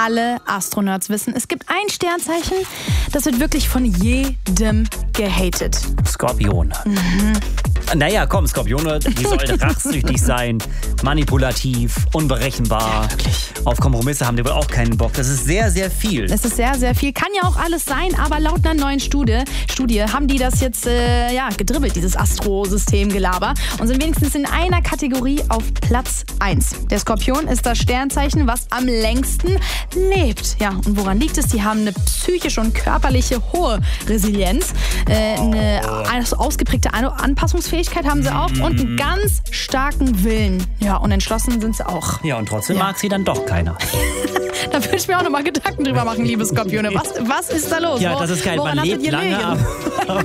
alle Astronerds wissen, es gibt ein Sternzeichen, das wird wirklich von jedem gehatet. Skorpion. Naja, komm, Skorpione, die sollen rachsüchtig sein, manipulativ, unberechenbar. Ja, wirklich. Auf Kompromisse haben die wohl auch keinen Bock. Das ist sehr, sehr viel. Es ist sehr, sehr viel. Kann ja auch alles sein, aber laut einer neuen Studie haben die das jetzt gedribbelt, dieses Astrosystem-Gelaber, und sind wenigstens in einer Kategorie auf Platz 1. Der Skorpion ist das Sternzeichen, was am längsten lebt. Ja, und woran liegt es? Die haben eine psychische und körperliche hohe Resilienz, eine ausgeprägte Anpassungsfähigkeit haben sie auch und einen ganz starken Willen. Ja, und entschlossen sind sie auch. Ja, und trotzdem mag sie dann doch keiner. Da würde ich mir auch noch mal Gedanken drüber machen, liebe Skorpione. Was ist da los? Ja, das ist geil. Man Woran lebt hattet ihr lange, Legen? aber